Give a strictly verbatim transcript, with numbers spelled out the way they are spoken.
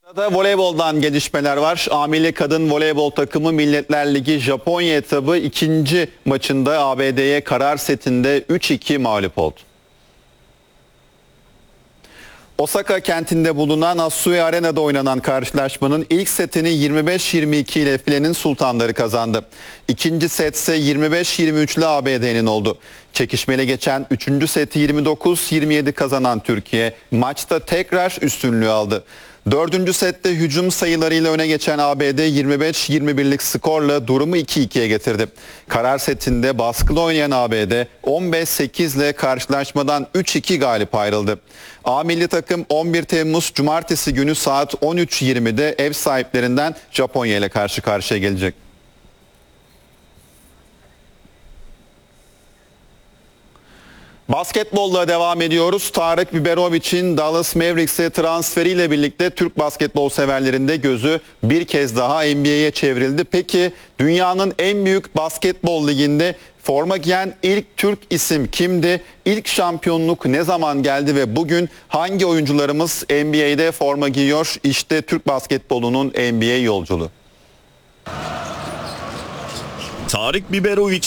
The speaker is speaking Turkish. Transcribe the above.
Sırada voleyboldan gelişmeler var. A Milli Kadın Voleybol takımı Milletler Ligi Japonya etabı ikinci maçında A B D'ye karar setinde üç iki mağlup oldu. Osaka kentinde bulunan Asui Arena'da oynanan karşılaşmanın ilk setini yirmi beş yirmi iki ile filenin sultanları kazandı. İkinci set ise yirmi beş yirmi üç ile A B D'nin oldu. Çekişmeli geçen üçüncü seti yirmi dokuz yirmi yedi kazanan Türkiye maçta tekrar üstünlüğü aldı. Dördüncü sette hücum sayılarıyla öne geçen A B D yirmi beş yirmi birlik skorla durumu iki ikiye getirdi. Karar setinde baskılı oynayan A B D on beş sekiz ile karşılaşmadan üç iki galip ayrıldı. A milli takım on bir Temmuz Cumartesi günü saat on üç yirmide ev sahiplerinden Japonya ile karşı karşıya gelecek. Basketbolla devam ediyoruz. Tarık Biberovic'in Dallas Mavericks'e transferiyle birlikte Türk basketbol severlerinde gözü bir kez daha N B A'ye çevrildi. Peki dünyanın en büyük basketbol liginde forma giyen ilk Türk isim kimdi? İlk şampiyonluk ne zaman geldi ve bugün hangi oyuncularımız N B A'de forma giyiyor? İşte Türk basketbolunun N B A yolculuğu. Tarık Biberovic